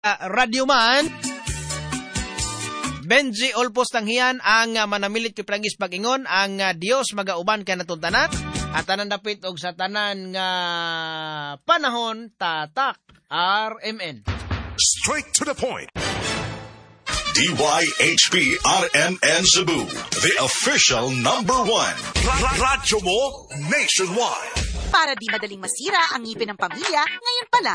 radyo man. Benji Olpos tanghiyan ang manamilit kay Prangis Pag-ingon ang Dios magauban ka natong tanan at tanan dapit og sa tanan nga panahon tatak RMN. Straight to the point. DYHP RMN Cebu, the official #1. Radyo mo nationwide. Para di madaling masira ang ngipin ng pamilya, ngayon pa lang